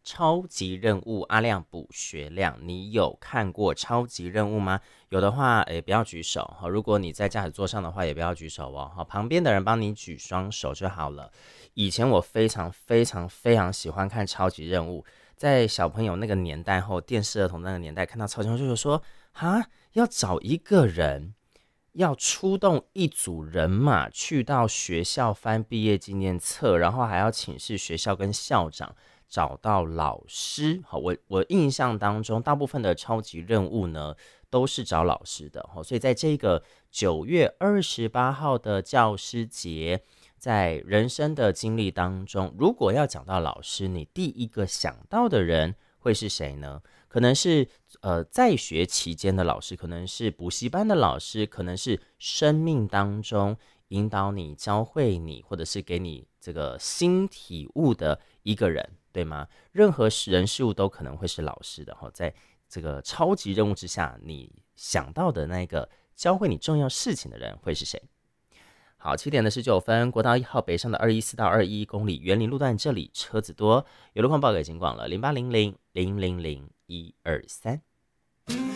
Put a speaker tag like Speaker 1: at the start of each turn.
Speaker 1: 超级任务阿亮补学亮，你有看过超级任务吗？有的话，不要举手。如果你在驾驶座上的话，也不要举手哦。旁边的人帮你举双手就好了。以前我非常非常非常喜欢看超级任务，在小朋友那个年代后，电视儿童那个年代，看到超级任务就是说，哈，要找一个人。要出动一组人马去到学校翻毕业纪念册，然后还要请示学校跟校长找到老师。好，我印象当中，大部分的超级任务呢都是找老师的。所以在这个9月28号的教师节，在人生的经历当中，如果要讲到老师，你第一个想到的人会是谁呢？可能是在学期间的老师，可能是补习班的老师，可能是生命当中引导你、教会你，或者是给你这个新体悟的一个人，对吗？任何人事物都可能会是老师的。在这个超级任务之下，你想到的那个教会你重要事情的人会是谁？好，7点19分，国道1号北上的214到21公里园林路段，这里车子多，有路况报给警广了，0800000123。